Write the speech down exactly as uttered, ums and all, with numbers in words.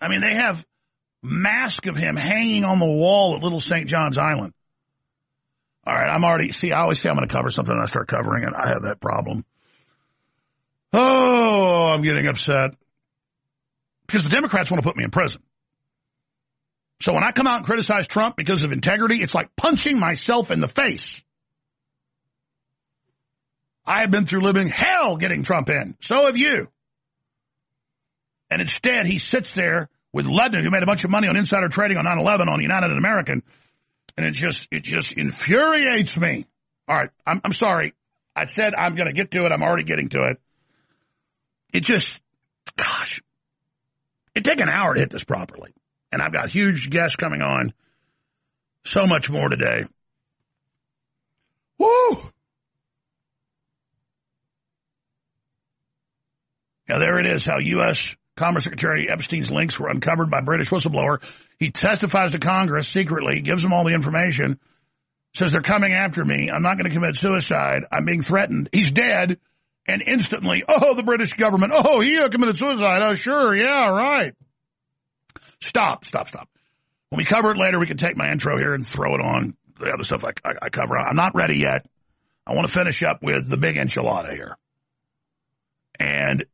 I mean, they have mask of him hanging on the wall at Little Saint John's Island. All right, I'm already, see, I always say I'm going to cover something and I start covering it. I have that problem. Oh, I'm getting upset. Because the Democrats want to put me in prison. So when I come out and criticize Trump because of integrity, it's like punching myself in the face. I have been through living hell getting Trump in. So have you. And instead, he sits there with Lednick, who made a bunch of money on insider trading on nine eleven on United American. And it just, it just infuriates me. All right, I'm, I'm sorry. I said I'm going to get to it. I'm already getting to it. It just, gosh, it'd take an hour to hit this properly. And I've got huge guests coming on. So much more today. Woo! Now, there it is, how U S Commerce Secretary Epstein's links were uncovered by British whistleblower. He testifies to Congress secretly, gives them all the information, says they're coming after me. I'm not going to commit suicide. I'm being threatened. He's dead. And instantly, oh, the British government, oh, he committed suicide. Oh, sure, yeah, right. Stop, stop, stop. When we cover it later, we can take my intro here and throw it on the other stuff I, I, I cover. I'm not ready yet. I want to finish up with the big enchilada here. And